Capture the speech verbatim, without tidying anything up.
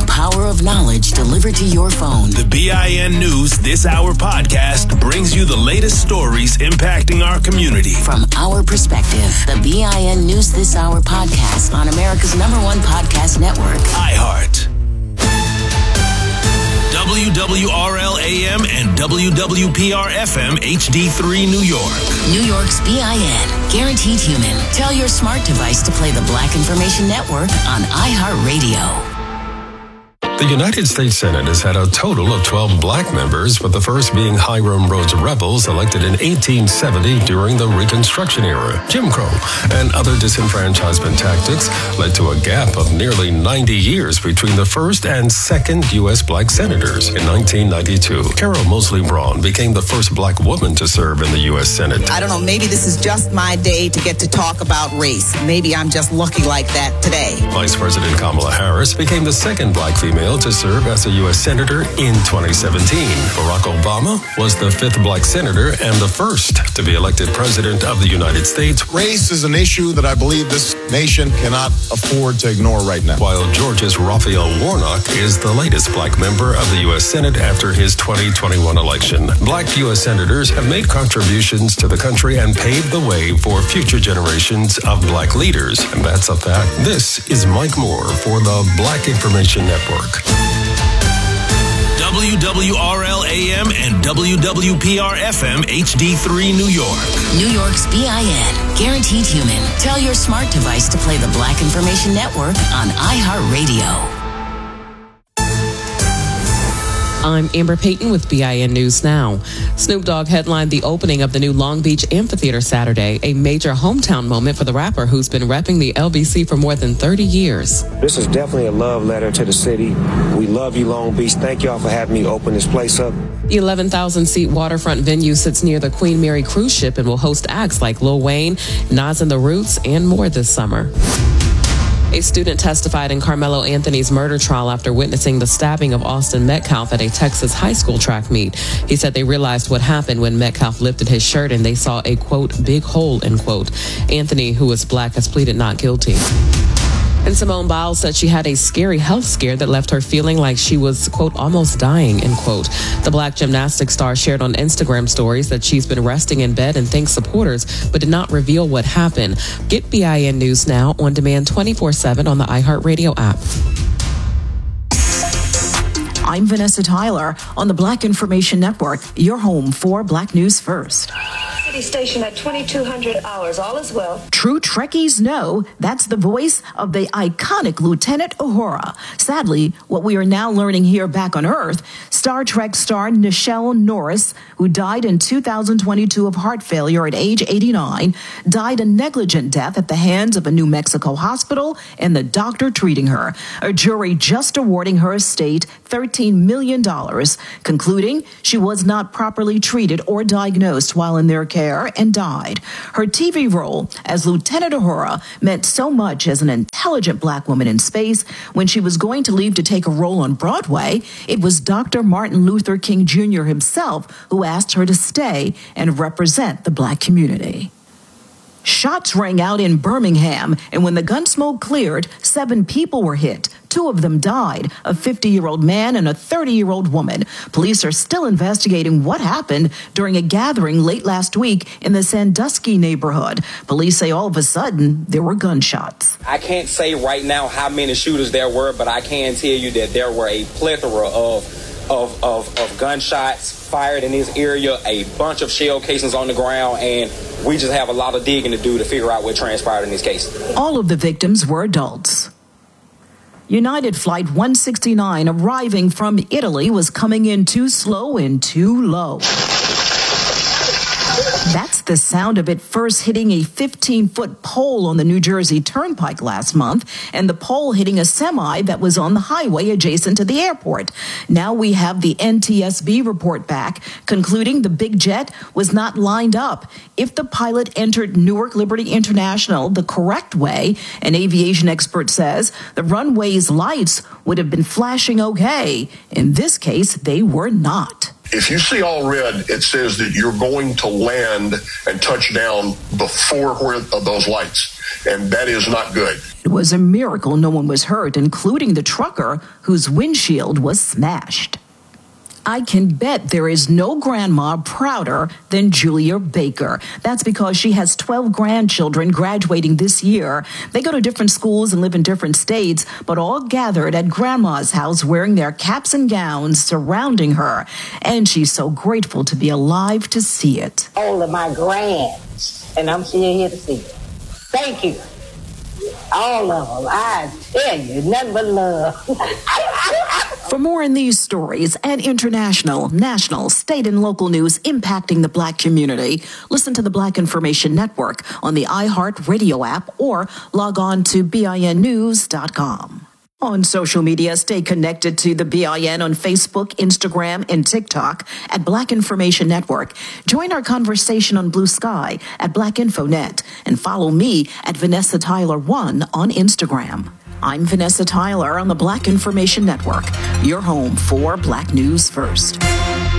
power of knowledge delivered to your phone. The B I N News This Hour podcast brings you the latest stories impacting our community. From our perspective, the B I N News This Hour podcast on America's number one podcast network, iHeart. W W R L A M and W W P R F M H D three New York. New York's B I N, guaranteed human. Tell your smart device to play the Black Information Network on iHeartRadio. The United States Senate has had a total of twelve black members, with the first being Hiram Rhodes Rebels, elected in eighteen seventy during the Reconstruction era. Jim Crow and other disenfranchisement tactics led to a gap of nearly ninety years between the first and second U S black senators. In nineteen ninety-two, Carol Moseley Braun became the first black woman to serve in the U S Senate. I don't know, maybe this is just my day to get to talk about race. Maybe I'm just lucky like that today. Vice President Kamala Harris became the second black female to serve as a U S Senator in twenty seventeen. Barack Obama was the fifth black senator and the first to be elected president of the United States. Race is an issue that I believe this nation cannot afford to ignore right now. While Georgia's Raphael Warnock is the latest black member of the U S Senate after his twenty twenty-one election. Black U S senators have made contributions to the country and paved the way for future generations of black leaders. And that's a fact. This is Mike Moore for the Black Information Network. W W R L A M and W W P R F M H D three New York. New York's B I N, guaranteed human. Tell your smart device to play the Black Information Network on iHeartRadio. I'm Amber Payton with B I N News Now. Snoop Dogg headlined the opening of the new Long Beach Amphitheater Saturday, a major hometown moment for the rapper who's been repping the L B C for more than thirty years. This is definitely a love letter to the city. We love you, Long Beach. Thank y'all for having me open this place up. The eleven thousand seat waterfront venue sits near the Queen Mary cruise ship and will host acts like Lil Wayne, Nas and the Roots, and more this summer. A student testified in Carmelo Anthony's murder trial after witnessing the stabbing of Austin Metcalf at a Texas high school track meet. He said they realized what happened when Metcalf lifted his shirt and they saw a, quote, big hole, end quote. Anthony, who is black, has pleaded not guilty. And Simone Biles said she had a scary health scare that left her feeling like she was, quote, almost dying, end quote. The black gymnastics star shared on Instagram stories that she's been resting in bed and thanked supporters, but did not reveal what happened. Get B I N News Now on demand twenty-four seven on the iHeartRadio app. I'm Vanessa Tyler on the Black Information Network, your home for Black News First. Station at twenty-two hundred hours. All is well. True Trekkies know that's the voice of the iconic Lieutenant Uhura. Sadly, what we are now learning here back on Earth, Star Trek star Nichelle Norris, who died in two thousand twenty-two of heart failure at age eighty-nine, died a negligent death at the hands of a New Mexico hospital and the doctor treating her. A jury just awarding her estate thirteen million dollars, concluding she was not properly treated or diagnosed while in their care and died. Her T V role as Lieutenant Uhura meant so much as an intelligent black woman in space. When she was going to leave to take a role on Broadway, it was Doctor Martin Luther King Junior himself who asked her to stay and represent the black community. Shots rang out in Birmingham, and when the gun smoke cleared, seven people were hit. Two of them died, a fifty-year-old man and a thirty-year-old woman. Police are still investigating what happened during a gathering late last week in the Sandusky neighborhood. Police say all of a sudden there were gunshots. I can't say right now how many shooters there were, but I can tell you that there were a plethora of Of, of, of gunshots fired in this area, a bunch of shell casings on the ground, and we just have a lot of digging to do to figure out what transpired in this case. All of the victims were adults. United Flight one sixty-nine arriving from Italy was coming in too slow and too low. That's the sound of it first hitting a fifteen-foot pole on the New Jersey Turnpike last month, and the pole hitting a semi that was on the highway adjacent to the airport. Now we have the N T S B report back, concluding the big jet was not lined up. If the pilot entered Newark Liberty International the correct way, an aviation expert says the runway's lights would have been flashing okay. In this case, they were not. If you see all red, it says that you're going to land and touch down before where of those lights, and that is not good. It was a miracle no one was hurt, including the trucker whose windshield was smashed. I can bet there is no grandma prouder than Julia Baker. That's because she has twelve grandchildren graduating this year. They go to different schools and live in different states, but all gathered at grandma's house wearing their caps and gowns surrounding her. And she's so grateful to be alive to see it. All of my grands, and I'm still here to see it. Thank you. All of them. I tell you, nothing but love. For more on these stories and international, national, state, and local news impacting the Black community, listen to the Black Information Network on the iHeart Radio app or log on to B I N news dot com. On social media, stay connected to the B I N on Facebook, Instagram, and TikTok at Black Information Network. Join our conversation on Blue Sky at Black Info Net and follow me at Vanessa Tyler one on Instagram. I'm Vanessa Tyler on the Black Information Network, your home for Black News First.